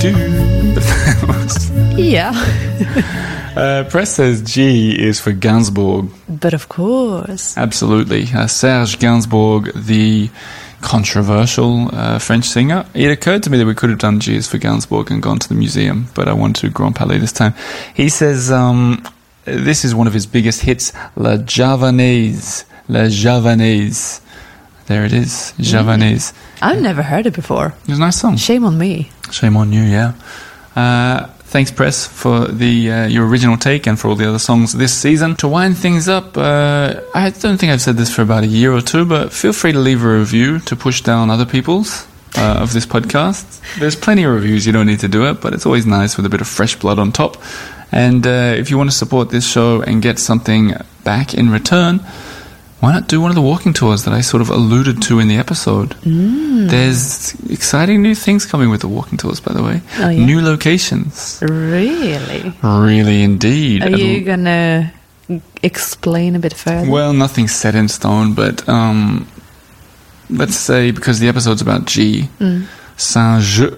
Yeah. Press says G is for Gainsbourg. But of course. Absolutely. Serge Gainsbourg, the controversial French singer. It occurred to me that we could have done G is for Gainsbourg and gone to the museum, but I went to Grand Palais this time. He says this is one of his biggest hits, La Javanaise. La Javanaise. There it is, Javanaise. I've never heard it before. It's a nice song. Shame on me. Shame on you, yeah. Thanks, Press, for your original take and for all the other songs this season. To wind things up, I don't think I've said this for about a year or two, but feel free to leave a review to push down other people's of this podcast. There's plenty of reviews, you don't need to do it, but it's always nice with a bit of fresh blood on top. And if you want to support this show and get something back in return, why not do one of the walking tours that I sort of alluded to in the episode? There's exciting new things coming with the walking tours, by the way. Oh, yeah? New locations. Really? Really, indeed. Are you going to explain a bit further? Well, nothing's set in stone, but let's say, because the episode's about G, Saint-Germain.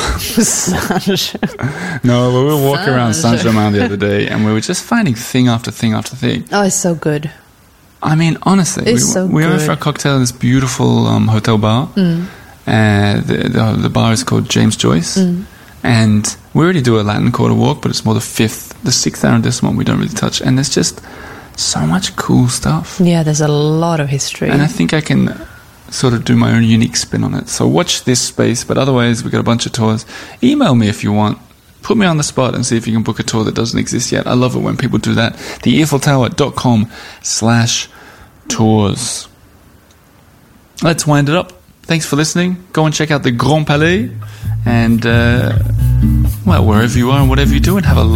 No, we were walking around Saint-Germain the other day, and we were just finding thing after thing after thing. Oh, it's so good. I mean, honestly, we went for a cocktail in this beautiful hotel bar. The bar is called James Joyce. And we already do a Latin Quarter walk, but it's more the 6th arrondissement we don't really touch. And there's just so much cool stuff. Yeah, there's a lot of history. And I think I can sort of do my own unique spin on it. So watch this space, but otherwise we've got a bunch of tours. Email me if you want. Put me on the spot and see if you can book a tour that doesn't exist yet. I love it when people do that. theeiffeltower.com/tours. Let's wind it up. Thanks for listening. Go and check out the Grand Palais and, wherever you are and whatever you do, and have a